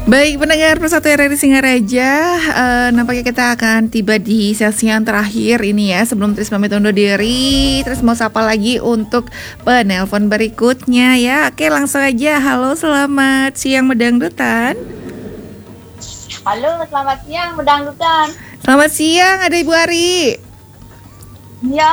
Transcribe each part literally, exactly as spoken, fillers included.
Baik, pendengar Persatu R R I Singaraja, uh, nampaknya kita akan tiba di sesi yang terakhir ini ya. Sebelum Tris pamit undur diri, Tris mau sapa lagi untuk penelpon berikutnya ya. Oke, langsung aja. Halo, selamat siang Medangdutan. Halo, selamat siang Medangdutan. Selamat siang, ada Ibu Ari. Iya.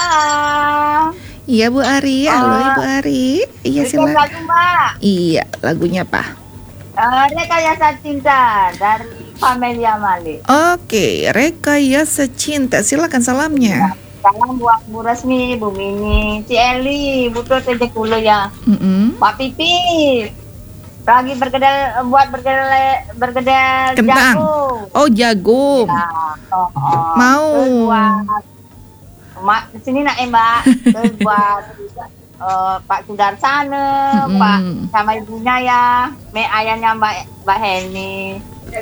Iya Bu Ari, halo uh, Ibu Ari. Iya silakan. Lagu, Mbak. Iya, lagunya apa? Uh, Rekayasa Cinta dari Pamelia Malik. Oke, Rekayasa Cinta, silakan salamnya. Salam buat Bu Resmi, Bu Mini, Ci Eli, Bu Toto Jekulo ya. Mm-hmm. Pak Pipit. Lagi berkedel buat berkedel berkedel kentang. jagung. Oh, jagung. Ya, oh, oh. Mau. Terus buat Mak sini nak eh, Mbak. Terus buat Uh, Pak Sudarsana, mm-hmm. Pak sama ibunya ya, me ayahnya Mbak Mbak Heni.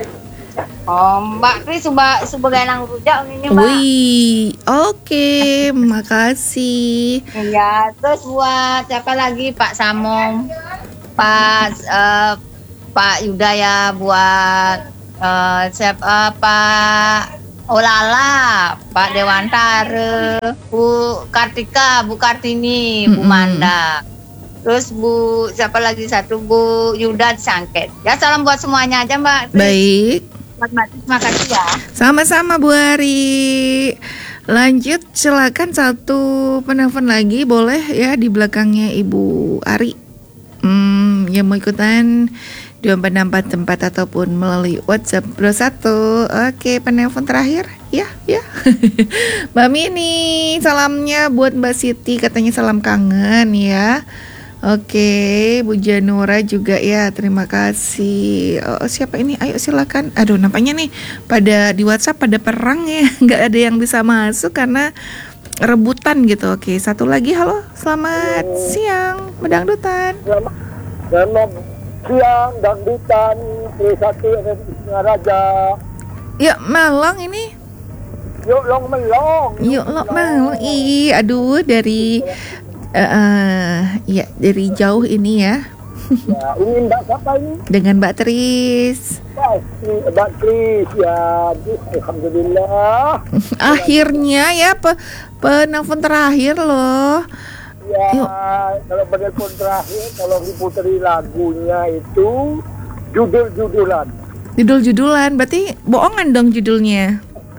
Oh, Mbak Kris Mbak sebagai nang rujak ini Mbak. Wih, oke, okay, makasih. Iya, terus buat siapa lagi Pak Samong, Pak uh, Pak Yuda ya, buat uh, siapa Pak Olala, Pak Dewantara, Bu Kartika, Bu Kartini, Bu mm-hmm. Manda. Terus Bu siapa lagi satu Bu Yuda Sangket. Ya salam buat semuanya aja Mbak. Baik. Terima kasih ya. Sama-sama Bu Ari. Lanjut silakan satu penelpon lagi boleh ya di belakangnya Ibu Ari. Hmm, yang mau ikutan dua empat enam empat empat ataupun melalui WhatsApp dua satu. Oke, penelpon terakhir ya, ya. Mbak Mini, salamnya buat Mbak Siti, katanya salam kangen ya. Oke, Bu Janura juga ya, terima kasih. Oh, siapa ini? Ayo silakan. Aduh, nampaknya nih pada di WhatsApp pada perang ya, nggak ada yang bisa masuk karena rebutan gitu. Oke, satu lagi. Halo, selamat halo. Siang, Medangdutan. Selamat, selamat siang, Dangdutan, Persatu R R I Singaraja. Ya, Malang ini. Yuk long melong. Yuk long melong. Ih, aduh dari uh, uh, ya dari jauh ini ya. Ya, ini Mbak siapa ini? Dengan Mbak Tris. Mbak Tris ya, alhamdulillah. Akhirnya ya pe penelpon terakhir loh. Ya, yuk. Kalau penelpon terakhir, kalau diputeri lagunya itu judul-judulan. Judul-judulan, berarti bohongan dong judulnya.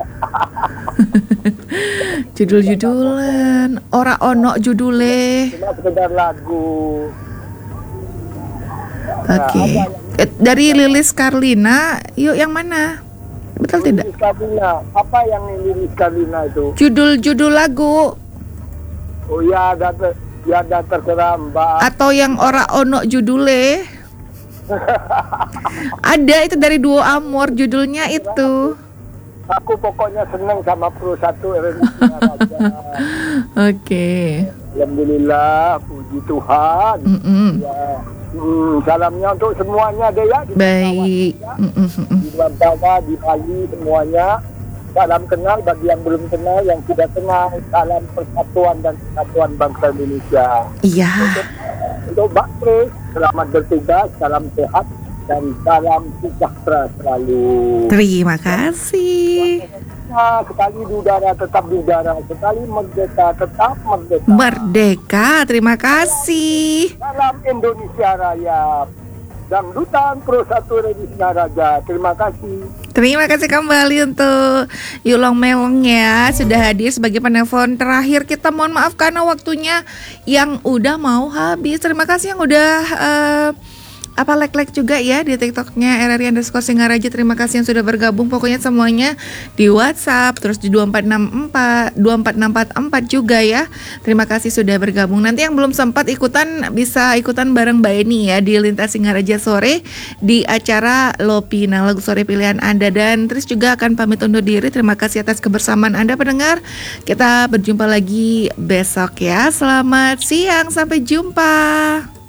Judul-judulan, ora ono judule. Cuma sekedar lagu. Oke. Okay. Nah, dari Lilis Karlina, yuk yang mana? Betul Lilis tidak? Karlina. Apa yang Lilis Karlina itu? Judul-judul lagu. Oh ya, ada ya ada terserah Mbak. Atau yang ora ono judule. Ada itu dari Duo Amor, judulnya itu. Aku pokoknya senang sama Persatu R R I Singaraja. Oke. Alhamdulillah, puji Tuhan. Mm-mm. Ya, hmm, salamnya untuk semuanya deh ya. Baik. Di Bantara, di Bali semuanya. Salam kenal bagi yang belum kenal, yang tidak kenal. Salam persatuan dan kesatuan bangsa Indonesia. Iya. Untuk, untuk Mbak Tris, selamat bertugas, salam sehat dan salam sejahtera selalu. Terima kasih. Nah, sekali di udara tetap di udara, sekali merdeka tetap merdeka. Merdeka, terima kasih. Salam Indonesia Raya. Dangdutan Persatu R R I Singaraja. Terima kasih. Terima kasih kembali untuk Yulong Melong ya, sudah hadir sebagai penelpon terakhir. Kita mohon maaf karena waktunya yang udah mau habis. Terima kasih yang udah uh, apa like-like juga ya di TikToknya R R I underscore Singaraja. Terima kasih yang sudah bergabung. Pokoknya semuanya di WhatsApp, terus di dua empat enam empat, dua empat enam empat empat juga ya. Terima kasih sudah bergabung. Nanti yang belum sempat ikutan bisa ikutan bareng Mbak Eni ya di Lintas Singaraja sore di acara Lopina, lagu sore pilihan Anda. Dan terus juga akan pamit undur diri. Terima kasih atas kebersamaan Anda pendengar. Kita berjumpa lagi besok ya. Selamat siang, sampai jumpa.